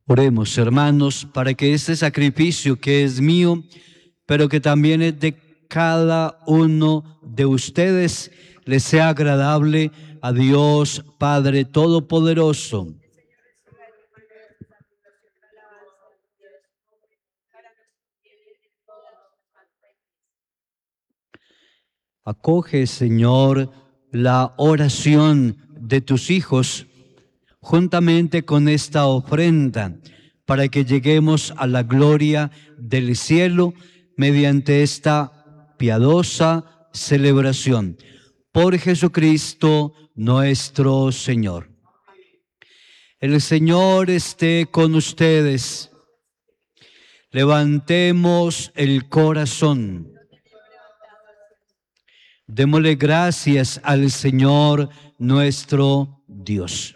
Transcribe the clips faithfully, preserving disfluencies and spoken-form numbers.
Oremos, hermanos, para que este sacrificio que es mío, pero que también es de cada uno de ustedes, les sea agradable a Dios Padre Todopoderoso. Acoge, Señor, la oración de tus hijos juntamente con esta ofrenda, para que lleguemos a la gloria del cielo mediante esta piadosa celebración. Por Jesucristo nuestro Señor. El Señor esté con ustedes. Levantemos el corazón. Démosle gracias al Señor nuestro Dios.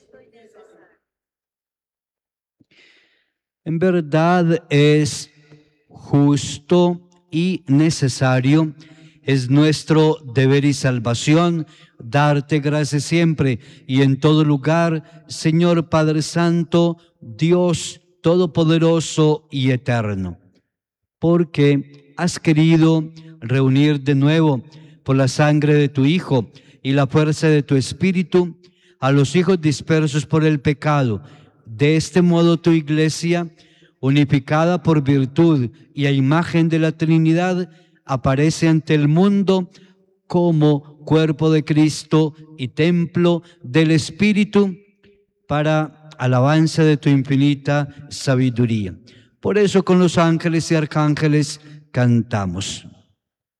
En verdad es justo y necesario, es nuestro deber y salvación, darte gracias siempre y en todo lugar, Señor Padre Santo, Dios Todopoderoso y Eterno, porque has querido reunir de nuevo por la sangre de tu Hijo y la fuerza de tu Espíritu a los hijos dispersos por el pecado. De este modo tu Iglesia, unificada por virtud y a imagen de la Trinidad, aparece ante el mundo como cuerpo de Cristo y templo del Espíritu para alabanza de tu infinita sabiduría. Por eso con los ángeles y arcángeles cantamos.